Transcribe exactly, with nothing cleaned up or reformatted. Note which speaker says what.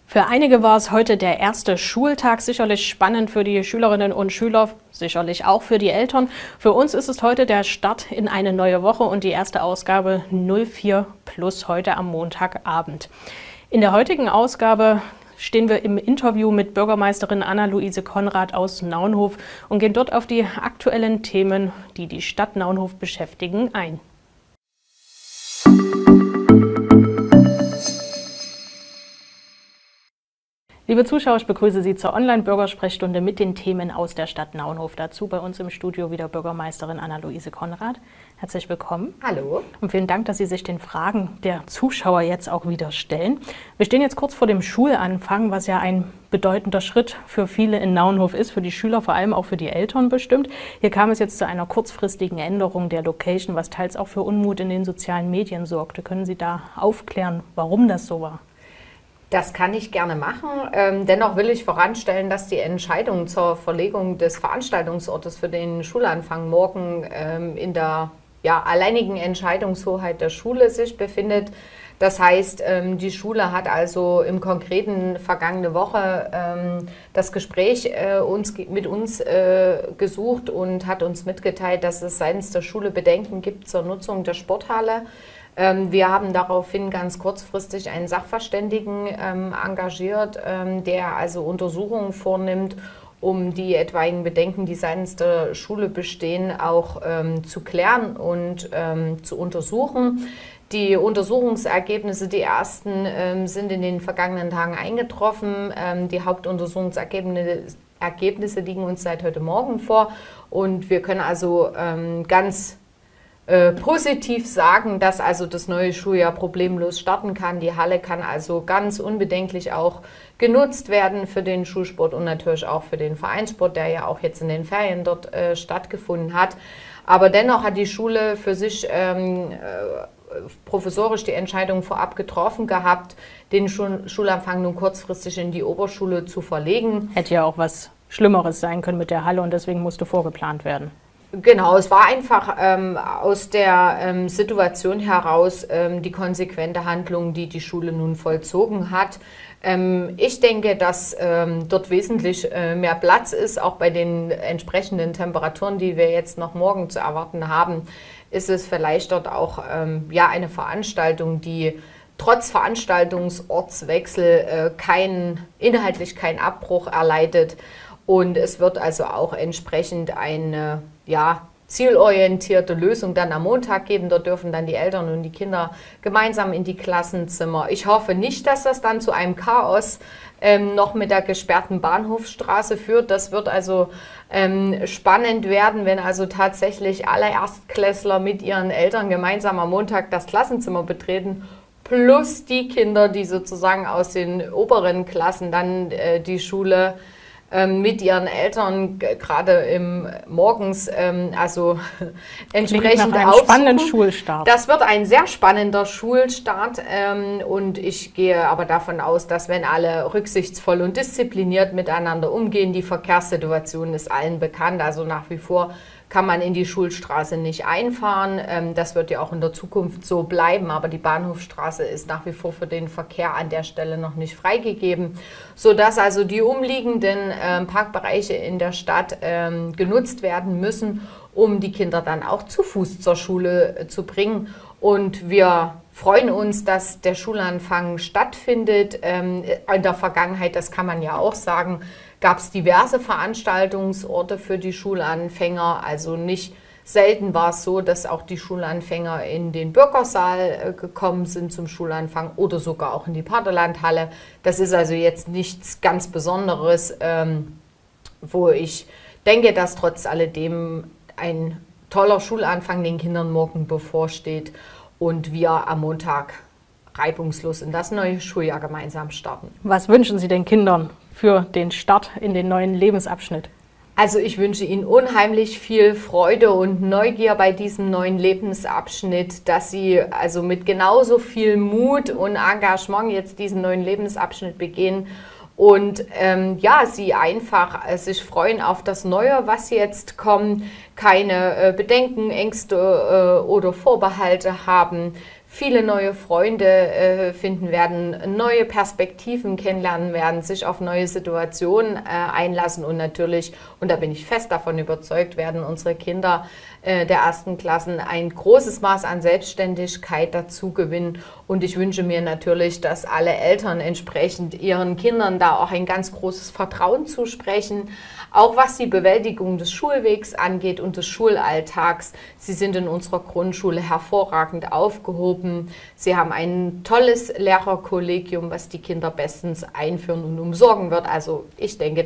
Speaker 1: Für einige war es heute der erste Schultag, sicherlich spannend für die Schülerinnen und Schüler, sicherlich auch für die Eltern. Für uns ist es heute der Start in eine neue Woche und die erste Ausgabe null vier plus heute am Montagabend. In der heutigen Ausgabe stehen wir im Interview mit Bürgermeisterin Anna-Luise Konrad aus Naunhof und gehen dort auf die aktuellen Themen, die die Stadt Naunhof beschäftigen, ein. Liebe Zuschauer, ich begrüße Sie zur Online-Bürgersprechstunde mit den Themen aus der Stadt Naunhof. Dazu bei uns im Studio wieder Bürgermeisterin Anna-Luise Konrad. Herzlich willkommen.
Speaker 2: Hallo.
Speaker 1: Und vielen Dank, dass Sie sich den Fragen der Zuschauer jetzt auch wieder stellen. Wir stehen jetzt kurz vor dem Schulanfang, was ja ein bedeutender Schritt für viele in Naunhof ist, für die Schüler, vor allem auch für die Eltern bestimmt. Hier kam es jetzt zu einer kurzfristigen Änderung der Location, was teils auch für Unmut in den sozialen Medien sorgte. Können Sie da aufklären, warum das so war?
Speaker 2: Das kann ich gerne machen. Ähm, dennoch will ich voranstellen, dass die Entscheidung zur Verlegung des Veranstaltungsortes für den Schulanfang morgen ähm, in der ja, alleinigen Entscheidungshoheit der Schule sich befindet. Das heißt, ähm, die Schule hat also im Konkreten vergangene Woche ähm, das Gespräch äh, uns, mit uns äh, gesucht und hat uns mitgeteilt, dass es seitens der Schule Bedenken gibt zur Nutzung der Sporthalle. Wir haben daraufhin ganz kurzfristig einen Sachverständigen ähm, engagiert, ähm, der also Untersuchungen vornimmt, um die etwaigen Bedenken, die seitens der Schule bestehen, auch ähm, zu klären und ähm, zu untersuchen. Die Untersuchungsergebnisse, die ersten, ähm, sind in den vergangenen Tagen eingetroffen. Ähm, die Hauptuntersuchungsergebnisse Ergebnisse liegen uns seit heute Morgen vor und wir können also ähm, ganz Äh, positiv sagen, dass also das neue Schuljahr problemlos starten kann. Die Halle kann also ganz unbedenklich auch genutzt werden für den Schulsport und natürlich auch für den Vereinssport, der ja auch jetzt in den Ferien dort äh, stattgefunden hat. Aber dennoch hat die Schule für sich ähm, äh, professorisch die Entscheidung vorab getroffen gehabt, den Schul Schulanfang nun kurzfristig in die Oberschule zu verlegen.
Speaker 1: Hätte ja auch was Schlimmeres sein können mit der Halle und deswegen musste vorgeplant werden.
Speaker 2: Genau, es war einfach ähm, aus der ähm, Situation heraus ähm, die konsequente Handlung, die die Schule nun vollzogen hat. Ähm, ich denke, dass ähm, dort wesentlich äh, mehr Platz ist, auch bei den entsprechenden Temperaturen, die wir jetzt noch morgen zu erwarten haben, ist es vielleicht dort auch ähm, ja, eine Veranstaltung, die trotz Veranstaltungsortswechsel äh, kein, inhaltlich keinen Abbruch erleidet. Und es wird also auch entsprechend eine ja, zielorientierte Lösung dann am Montag geben. Dort dürfen dann die Eltern und die Kinder gemeinsam in die Klassenzimmer. Ich hoffe nicht, dass das dann zu einem Chaos ähm, noch mit der gesperrten Bahnhofsstraße führt. Das wird also ähm, spannend werden, wenn also tatsächlich alle Erstklässler mit ihren Eltern gemeinsam am Montag das Klassenzimmer betreten. Plus die Kinder, die sozusagen aus den oberen Klassen dann äh, die Schule mit ihren Eltern gerade im morgens ähm, also entsprechend
Speaker 1: nach einem spannenden Schulstart.
Speaker 2: Das wird ein sehr spannender Schulstart ähm, und ich gehe aber davon aus, dass wenn alle rücksichtsvoll und diszipliniert miteinander umgehen, die Verkehrssituation ist allen bekannt, also nach wie vor kann man in die Schulstraße nicht einfahren. Ähm, das wird ja auch in der Zukunft so bleiben, aber die Bahnhofstraße ist nach wie vor für den Verkehr an der Stelle noch nicht freigegeben, sodass also die umliegenden ähm, Parkbereiche in der Stadt ähm, genutzt werden müssen, um die Kinder dann auch zu Fuß zur Schule äh, zu bringen. Und wir freuen uns, dass der Schulanfang stattfindet. Ähm, in der Vergangenheit, das kann man ja auch sagen, gab es diverse Veranstaltungsorte für die Schulanfänger. Also nicht selten war es so, dass auch die Schulanfänger in den Bürgersaal äh, gekommen sind zum Schulanfang oder sogar auch in die Paterlandhalle. Das ist also jetzt nichts ganz Besonderes, ähm, wo ich denke, dass trotz alledem ein toller Schulanfang den Kindern morgen bevorsteht und wir am Montag reibungslos in das neue Schuljahr gemeinsam starten.
Speaker 1: Was wünschen Sie den Kindern für den Start in den neuen Lebensabschnitt?
Speaker 2: Also ich wünsche Ihnen unheimlich viel Freude und Neugier bei diesem neuen Lebensabschnitt, dass Sie also mit genauso viel Mut und Engagement jetzt diesen neuen Lebensabschnitt begehen und ähm, ja, Sie einfach äh, sich freuen auf das Neue, was jetzt kommt, keine äh, Bedenken, Ängste äh, oder Vorbehalte haben, viele neue Freunde äh, finden werden, neue Perspektiven kennenlernen werden, sich auf neue Situationen äh, einlassen und natürlich, und da bin ich fest davon überzeugt, werden unsere Kinder äh, der ersten Klassen ein großes Maß an Selbstständigkeit dazu gewinnen. Und ich wünsche mir natürlich, dass alle Eltern entsprechend ihren Kindern da auch ein ganz großes Vertrauen zusprechen, auch was die Bewältigung des Schulwegs angeht und des Schulalltags. Sie sind in unserer Grundschule hervorragend aufgehoben. Sie haben ein tolles Lehrerkollegium, was die Kinder bestens einführen und umsorgen wird. Also ich denke,